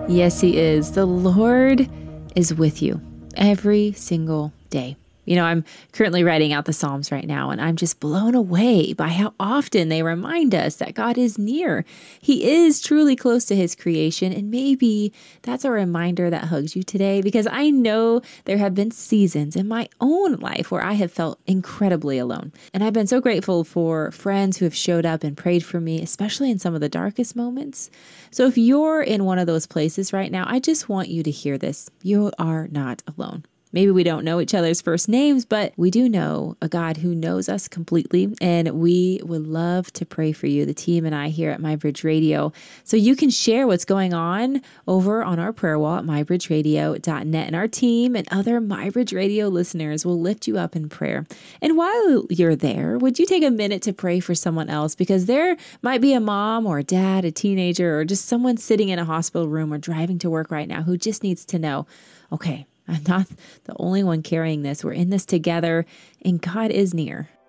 Yes, He is. The Lord is with you every single day. I'm currently writing out the Psalms right now, and I'm just blown away by how often they remind us that God is near. He is truly close to His creation, and maybe that's a reminder that hugs you today, because I know there have been seasons in my own life where I have felt incredibly alone. And I've been so grateful for friends who have showed up and prayed for me, especially in some of the darkest moments. So if you're in one of those places right now, I just want you to hear this. You are not alone. Maybe we don't know each other's first names, but we do know a God who knows us completely, and we would love to pray for you, the team and I here at MyBridge Radio. So you can share what's going on over on our prayer wall at mybridgeradio.net, and our team and other MyBridge Radio listeners will lift you up in prayer. And while you're there, would you take a minute to pray for someone else? Because there might be a mom or a dad, a teenager, or just someone sitting in a hospital room or driving to work right now who just needs to know, okay, I'm not the only one carrying this. We're in this together, and God is near.